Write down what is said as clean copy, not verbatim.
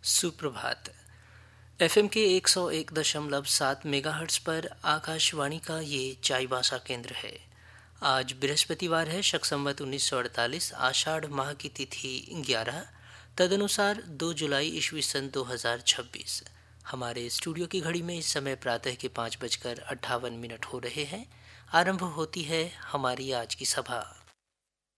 सुप्रभात। एफएम के 101.7 मेगाहर्ट्ज पर आकाशवाणी का ये चाईबासा केंद्र है। आज बृहस्पतिवार है, शक संवत 1948, आषाढ़ माह की तिथि 11, तदनुसार 2 जुलाई ईस्वी सन 2026। हमारे स्टूडियो की घड़ी में इस समय प्रातः के 5:58 हो रहे हैं। आरंभ होती है हमारी आज की सभा।